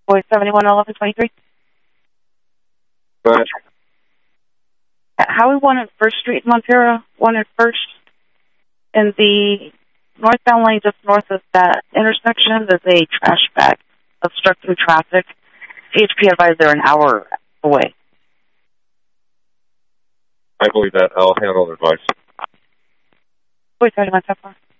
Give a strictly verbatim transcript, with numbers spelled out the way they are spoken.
Boy seventy-one eleven twenty-three. Go ahead. Highway one at First Street in Montero, one at First. In the northbound lane just north of that intersection, there's a trash bag obstructing traffic. C H P advised they're an hour away. I believe that. I'll handle the advice. Boy seventy-one so far.